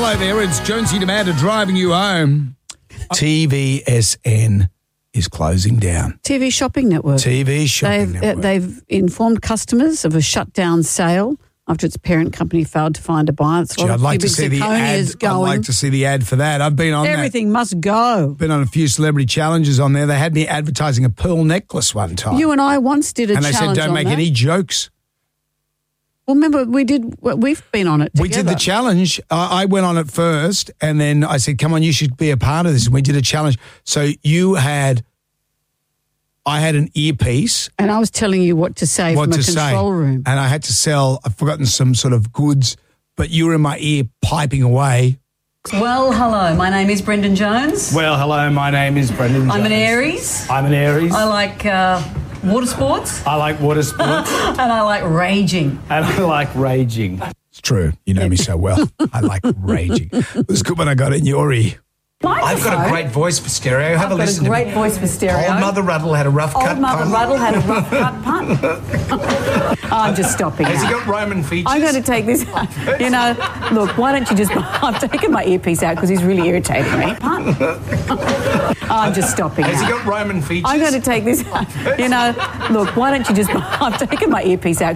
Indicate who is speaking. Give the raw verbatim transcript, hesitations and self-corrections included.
Speaker 1: Hello there, it's Jonesy Demanda driving you home. T V S N is closing down.
Speaker 2: T V Shopping Network.
Speaker 1: T V Shopping
Speaker 2: they've,
Speaker 1: Network.
Speaker 2: Uh, they've informed customers of a shutdown sale after its parent company failed to find a buyer. It's
Speaker 1: Gee, I'd like to see the ad.
Speaker 2: Going.
Speaker 1: I'd like to see the ad for that. I've been on
Speaker 2: Everything
Speaker 1: that.
Speaker 2: must go.
Speaker 1: Been on a few celebrity challenges on there. They had me advertising a pearl necklace one time.
Speaker 2: You and I once did a
Speaker 1: and they
Speaker 2: challenge
Speaker 1: said, don't
Speaker 2: on
Speaker 1: make
Speaker 2: that.
Speaker 1: any jokes.
Speaker 2: Well, remember, we did, we've been on it together.
Speaker 1: We did the challenge. I I went on it first, and then I said, come on, you should be a part of this. And we did a challenge. So you had, I had an earpiece.
Speaker 2: And I was telling you what to say
Speaker 1: what
Speaker 2: from a
Speaker 1: to
Speaker 2: control
Speaker 1: say.
Speaker 2: room.
Speaker 1: And I had to sell, I've forgotten some sort of goods, but you were in my ear piping away.
Speaker 3: Well, hello, my name is Brendan Jones.
Speaker 4: Well, hello, my name is Brendan Jones.
Speaker 3: I'm an Aries.
Speaker 4: I'm an Aries.
Speaker 3: I like uh, water sports.
Speaker 4: I like water sports.
Speaker 3: And I like raging.
Speaker 4: And I like raging.
Speaker 1: It's true. You know me so well. I like raging. It was good when I got in your ear.
Speaker 3: Microphone.
Speaker 5: I've got a great voice for stereo. Have
Speaker 3: I've
Speaker 5: a
Speaker 3: got
Speaker 5: listen
Speaker 3: a great
Speaker 5: to me.
Speaker 3: voice for stereo.
Speaker 5: Old Mother Ruddle had a rough
Speaker 3: Old
Speaker 5: cut
Speaker 3: Mother
Speaker 5: pun.
Speaker 3: Ruddle had a rough cut pun. I'm just stopping
Speaker 5: Has
Speaker 3: now.
Speaker 5: he got Roman features?
Speaker 3: I'm going to take this. You know, look, why don't you just... I've taken my earpiece out because he's really irritating me. Pun. I'm just stopping
Speaker 5: Has
Speaker 3: now.
Speaker 5: he got Roman features?
Speaker 3: I'm going to take this. You know, look, why don't you just... I've taken my earpiece out